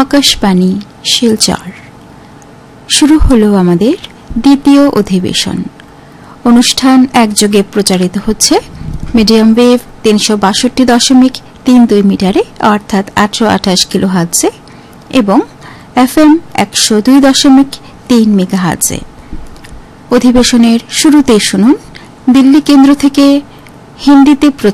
আকাশবাণী শিলচর। শুরু হলো আমাদের দ্বিতীয় অধিবেশন। অনুষ্ঠান একযোগে প্রচারিত হচ্ছে মিডিয়াম ওয়েভ ৩৬২.৩২ মিটারে অর্থাৎ ৮২৮ কিলোহার্টজে এবং FM ১০২.৩ মেগাহার্টজে। অধিবেশনের শুরুতে শুনুন দিল্লি কেন্দ্র থেকে হিন্দিতে